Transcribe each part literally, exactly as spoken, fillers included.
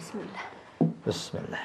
بسم الله بسم الله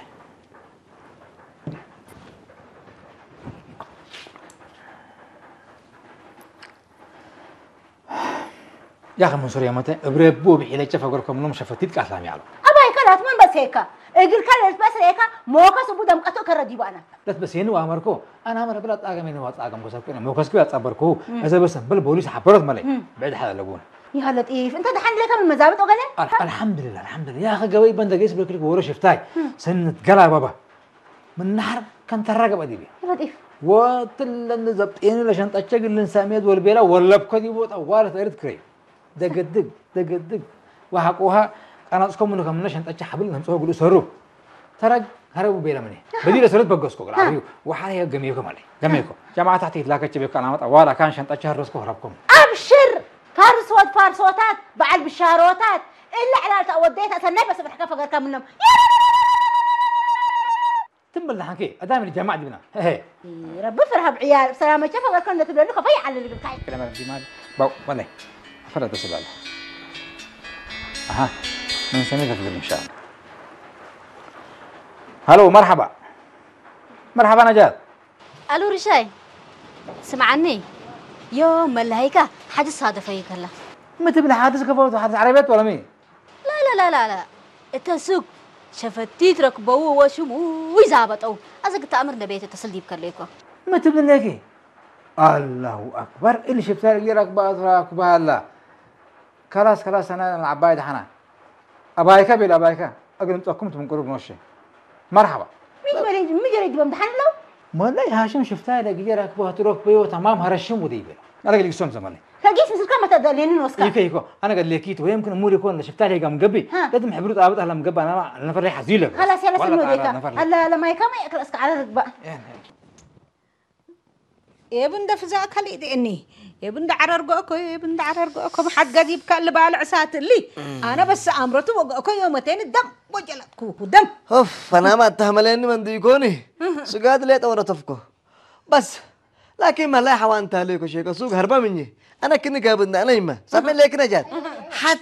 يا أخي منصور يا متى بريبو بحيلة شاف أقولكم نوم شفتيت كأسلام يعلو أبا هيك لا من بس هيك اجل كان بس هيك موكس وبدم قطو كردي بأنا لا بس هنا وأمركو أنا أمر بلاد أجا مني وات أجا مكسب كنا موكس كي أتصبركو إذا بس بل بوليس حبرت ملي بعد هذا لقون يا هلا إيه أنت دحين لك من مزابط وقلة الحمد لله الحمد لله يا أخي قوي بندق جيس بكرك ورا شفتاي سنة قلا بابا من نهر كان تراقب أديبي يا إيه وطل النزبط إني لشان تأشج الإنساميد والبيلا ولا بكذي بوت أو وارث أرد كري دق دق دق دق وحقوها أنا أسكم منكم من لشان تأشج حبل هم سووا يقولوا سرو ترى هربوا بيلا مني بدي لسرد بقصكوا العربي وحالي جميعكم عليه جميعكم جماعة تحتي لا كتشبه كلامات أولا كان شان تأشج رزقه هربكم أبشر فارسوات فارسوتات بعد بالشهروتات إلا على توديت أتنى بس بحكي فقر كاملهم تم اللي حكي أدام الجماعة دي بنا هي ربي فرح بعيال بسلامة شافوا كنا تقول لكم في على اللي بالكاي كلام دي مال باو ولا فرد بس بالله أها من سميتك في إن شاء الله هلو مرحبا مرحبا نجاة الو رشاي سمعني يوم ملهيكا حاجة صادفة يكلا متى بالحادث كفوت حادث عربيات ولا مين لا لا لا لا لا التسوق شفتيت ركبوا وشمو ويزابط او ازق تأمر نبيت اتصل ديب كليكو متى بالنكي الله أكبر اللي شفتها اللي ركبات راكبها لا خلاص خلاص أنا العباية حنا أبايكا بلا أبايكا أقول أنت قمت من قرب نوشة مرحبا مين مريج مين جريد بمتحن له ما لا هاشم شفتها اللي ركبها تروك بيو تمام هرشم وديبه أنا قال لك سوم زماني كجيس مثل كم تدلين وسكا يكو يكو أنا قال لكيت ويمكن أمور يكون اللي شفتها هي قام قبي لازم حبرت أبد أهلا مقبى أنا أنا فرح حزيلة خلاص يلا سلموا ديكا هلا لما يكمل يأكل أسك على الركبة يا بند فزاك هلي ديني يا بند عرر جوكو يا بند عرر جوكو حد قد يبكى اللي بالعسات اللي أنا بس أمرته وجوكو يومتين الدم وجلك كوكو دم أوف أنا ما أتهملني من ديكوني سجاد ليت أورا تفكو بس لكن ما لا حوان تاليكو شيء سوق هربا مني أنا كني قابلنا أنا إما سامع لك نجات حتى